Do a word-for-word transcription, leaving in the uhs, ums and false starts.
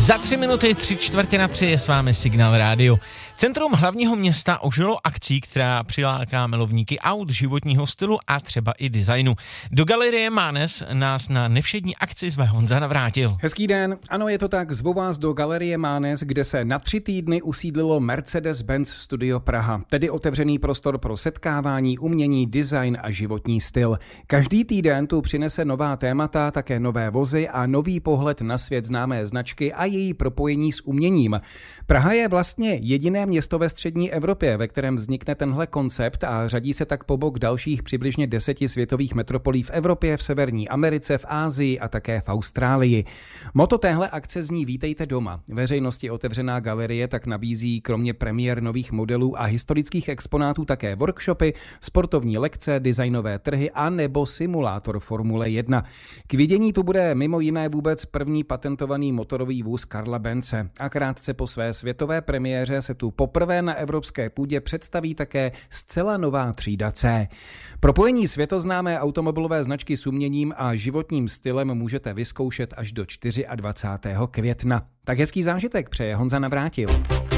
Za tři minuty, tři čtvrtě na tři je s vámi Signál Radio. Centrum hlavního města ožilo akcí, která přiláká milovníky aut, životního stylu a třeba i designu. Do galerie Mánes nás na nevšední akci zve Honza Navrátil. Hezký den, ano je to tak, zvu vás do galerie Mánes, kde se na tři týdny usídlilo Mercedes-Benz Studio Praha, tedy otevřený prostor pro setkávání, umění, design a životní styl. Každý týden tu přinese nová témata, také nové vozy a nový pohled na svět známé značky a její propojení s uměním. Praha je vlastně jediné město ve střední Evropě, ve kterém vznikne tenhle koncept a řadí se tak po bok dalších přibližně deseti světových metropolí v Evropě, v Severní Americe, v Asii a také v Austrálii. Motto téhle akce zní Vítejte doma. Veřejnosti otevřená galerie tak nabízí kromě premiér nových modelů a historických exponátů také workshopy, sportovní lekce, designové trhy a nebo simulátor Formule jedna. K vidění tu bude mimo jiné vůbec první patentovaný motorový vůz Karla Bence. A krátce po své světové premiéře se tu poprvé na evropské půdě představí také zcela nová třída C. Propojení světoznámé automobilové značky s uměním a životním stylem můžete vyzkoušet až do dvacátého čtvrtého května. Tak hezký zážitek přeje Honza Navrátil.